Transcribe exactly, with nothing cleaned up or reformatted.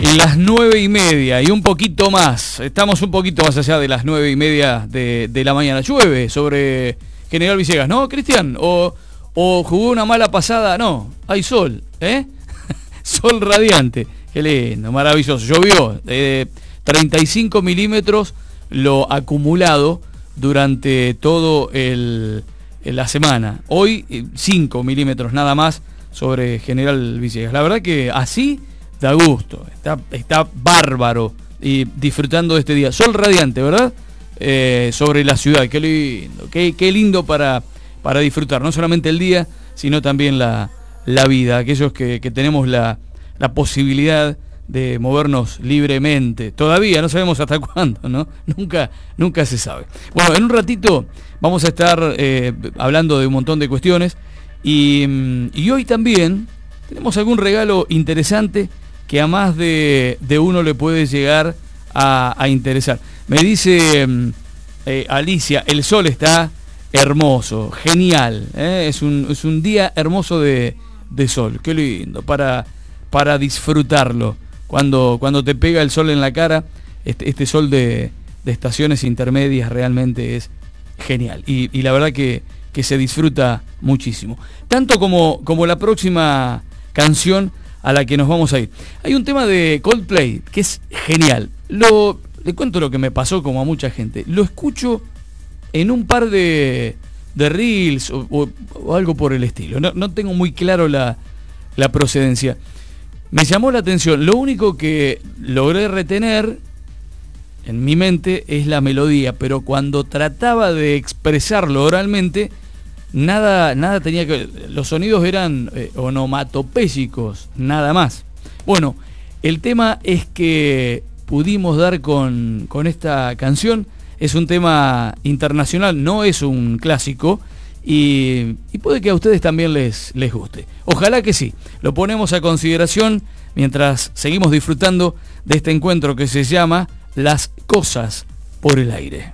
Las nueve y media y un poquito más. Estamos un poquito más allá de las nueve y media de, de la mañana. Llueve sobre General Villegas, ¿no, Cristian? O, o jugó una mala pasada. No, hay sol, ¿eh? Sol radiante. Qué lindo, maravilloso. Llovió eh, treinta y cinco milímetros lo acumulado durante todo el, la semana. Hoy cinco milímetros nada más sobre General Villegas. La verdad que así da gusto, está, está bárbaro y disfrutando de este día. Sol radiante, ¿verdad? Eh, sobre la ciudad, qué lindo, qué, qué lindo para, para disfrutar, no solamente el día, sino también la, la vida, aquellos que, que tenemos la, la posibilidad de movernos libremente. Todavía no sabemos hasta cuándo, ¿no? Nunca, nunca se sabe. Bueno, en un ratito vamos a estar eh, hablando de un montón de cuestiones y, y hoy también tenemos algún regalo interesante que a más de, de uno le puede llegar a, a interesar. Me dice eh, Alicia, el sol está hermoso, genial, ¿eh? es, un, es un día hermoso de, de sol, qué lindo, para, para disfrutarlo. Cuando, cuando te pega el sol en la cara, este, este sol de, de estaciones intermedias realmente es genial. Y, y la verdad que, que se disfruta muchísimo. Tanto como, como la próxima canción a la que nos vamos a ir. Hay un tema de Coldplay que es genial. Lo, le cuento lo que me pasó como a mucha gente. Lo escucho en un par de, de reels o, o, o algo por el estilo. No, no tengo muy claro la, la procedencia. Me llamó la atención. Lo único que logré retener en mi mente es la melodía, pero cuando trataba de expresarlo oralmente, Nada, nada tenía que... Los sonidos eran eh, onomatopéyicos, nada más. Bueno, el tema es que pudimos dar con, con esta canción. Es un tema internacional, no es un clásico. Y, y puede que a ustedes también les, les guste. Ojalá que sí. Lo ponemos a consideración mientras seguimos disfrutando de este encuentro que se llama Las Cosas por el Aire.